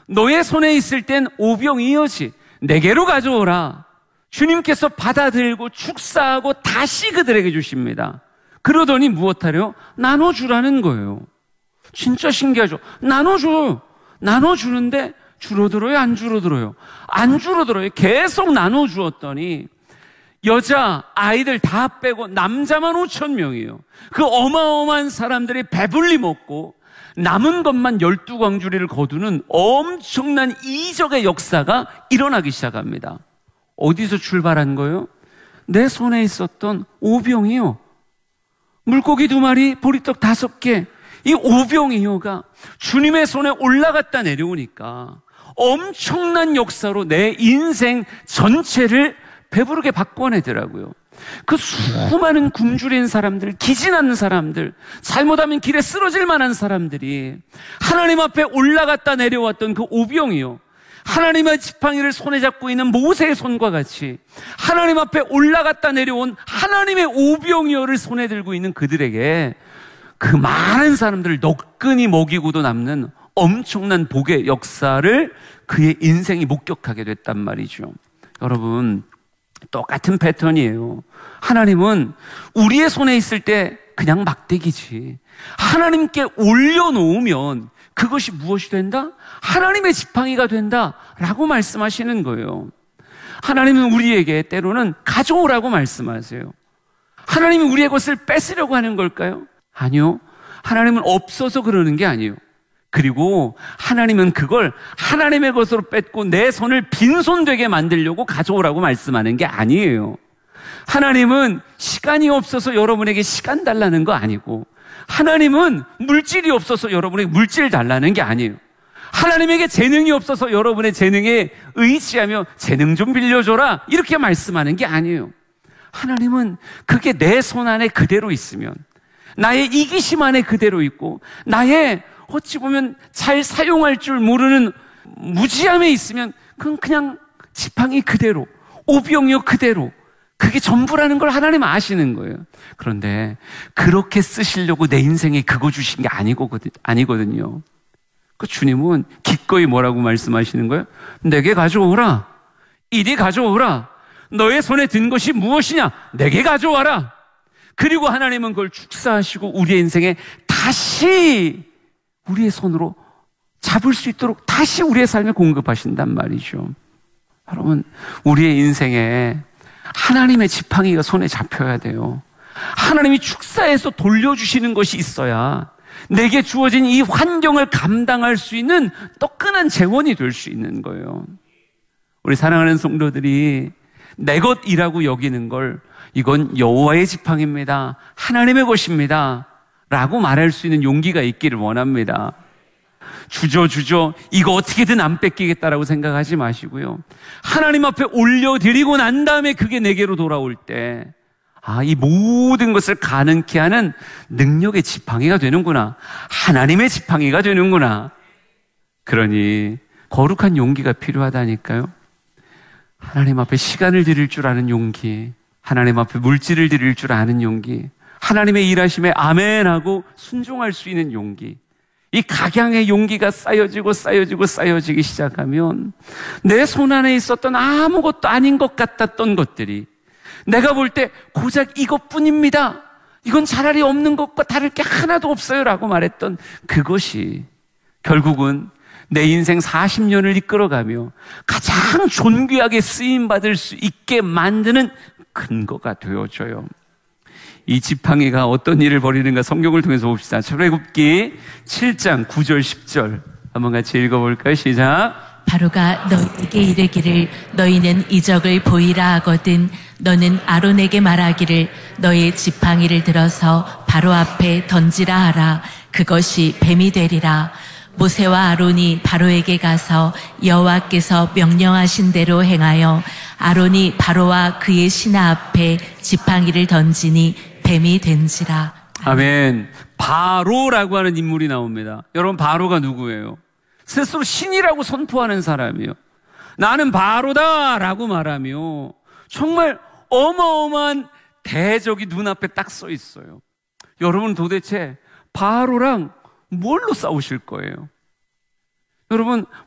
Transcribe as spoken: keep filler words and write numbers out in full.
너의 손에 있을 땐 오병이어지 내게로 가져오라. 주님께서 받아들고 축사하고 다시 그들에게 주십니다. 그러더니 무엇하려? 나눠주라는 거예요. 진짜 신기하죠? 나눠줘요. 나눠주는데 줄어들어요? 안 줄어들어요? 안 줄어들어요. 계속 나눠주었더니 여자, 아이들 다 빼고 남자만 오천 명이에요. 그 어마어마한 사람들이 배불리 먹고 남은 것만 열두 광주리를 거두는 엄청난 이적의 역사가 일어나기 시작합니다. 어디서 출발한 거예요? 내 손에 있었던 오병이어, 물고기 두 마리, 보리떡 다섯 개, 이 오병이어가 주님의 손에 올라갔다 내려오니까 엄청난 역사로 내 인생 전체를 배부르게 바꿔내더라고요. 그 수많은 굶주린 사람들, 기진하는 사람들, 잘못하면 길에 쓰러질 만한 사람들이 하나님 앞에 올라갔다 내려왔던 그 오병이어, 하나님의 지팡이를 손에 잡고 있는 모세의 손과 같이 하나님 앞에 올라갔다 내려온 하나님의 오병이어를 손에 들고 있는 그들에게 그 많은 사람들을 너끈히 먹이고도 남는 엄청난 복의 역사를 그의 인생이 목격하게 됐단 말이죠. 여러분, 똑같은 패턴이에요. 하나님은 우리의 손에 있을 때 그냥 막대기지, 하나님께 올려놓으면 그것이 무엇이 된다? 하나님의 지팡이가 된다라고 말씀하시는 거예요. 하나님은 우리에게 때로는 가져오라고 말씀하세요. 하나님이 우리의 것을 뺏으려고 하는 걸까요? 아니요. 하나님은 없어서 그러는 게 아니에요. 그리고 하나님은 그걸 하나님의 것으로 뺏고 내 손을 빈손되게 만들려고 가져오라고 말씀하는 게 아니에요. 하나님은 시간이 없어서 여러분에게 시간 달라는 거 아니고, 하나님은 물질이 없어서 여러분에게 물질 달라는 게 아니에요. 하나님에게 재능이 없어서 여러분의 재능에 의지하며 재능 좀 빌려줘라 이렇게 말씀하는 게 아니에요. 하나님은 그게 내 손 안에 그대로 있으면, 나의 이기심 안에 그대로 있고, 나의 어찌 보면 잘 사용할 줄 모르는 무지함에 있으면 그건 그냥 지팡이 그대로, 오병이어 그대로, 그게 전부라는 걸 하나님 아시는 거예요. 그런데 그렇게 쓰시려고 내 인생에 그거 주신 게 아니거든요. 그 주님은 기꺼이 뭐라고 말씀하시는 거예요? 내게 가져오라. 이리 가져오라. 너의 손에 든 것이 무엇이냐? 내게 가져와라. 그리고 하나님은 그걸 축사하시고 우리의 인생에 다시 우리의 손으로 잡을 수 있도록 다시 우리의 삶에 공급하신단 말이죠. 여러분, 우리의 인생에 하나님의 지팡이가 손에 잡혀야 돼요. 하나님이 축사해서 돌려주시는 것이 있어야 내게 주어진 이 환경을 감당할 수 있는 뜨끈한 재원이 될 수 있는 거예요. 우리 사랑하는 성도들이 내 것이라고 여기는 걸, 이건 여호와의 지팡이입니다, 하나님의 것입니다 라고 말할 수 있는 용기가 있기를 원합니다. 주저 주저 이거 어떻게든 안 뺏기겠다라고 생각하지 마시고요, 하나님 앞에 올려드리고 난 다음에 그게 내게로 돌아올 때, 아, 이 모든 것을 가능케 하는 능력의 지팡이가 되는구나, 하나님의 지팡이가 되는구나. 그러니 거룩한 용기가 필요하다니까요. 하나님 앞에 시간을 드릴 줄 아는 용기, 하나님 앞에 물질을 드릴 줄 아는 용기, 하나님의 일하심에 아멘하고 순종할 수 있는 용기, 이 각양의 용기가 쌓여지고 쌓여지고 쌓여지기 시작하면 내 손 안에 있었던 아무것도 아닌 것 같았던 것들이, 내가 볼 때 고작 이것뿐입니다, 이건 차라리 없는 것과 다를 게 하나도 없어요 라고 말했던 그것이 결국은 내 인생 사십 년을 이끌어가며 가장 존귀하게 쓰임받을 수 있게 만드는 근거가 되어져요. 이 지팡이가 어떤 일을 벌이는가 성경을 통해서 봅시다. 출애굽기 칠 장 구 절 십 절 한번 같이 읽어볼까요? 시작. 바로가 너희에게 이르기를 너희는 이적을 보이라 하거든 너는 아론에게 말하기를 너의 지팡이를 들어서 바로 앞에 던지라 하라. 그것이 뱀이 되리라. 모세와 아론이 바로에게 가서 여호와께서 명령하신 대로 행하여 아론이 바로와 그의 신하 앞에 지팡이를 던지니 뱀이 된지라. 아멘. 바로라고 하는 인물이 나옵니다. 여러분, 바로가 누구예요? 스스로 신이라고 선포하는 사람이에요. 나는 바로다라고 말하며 정말 어마어마한 대적이 눈앞에 딱 서 있어요. 여러분, 도대체 바로랑 뭘로 싸우실 거예요? 여러분,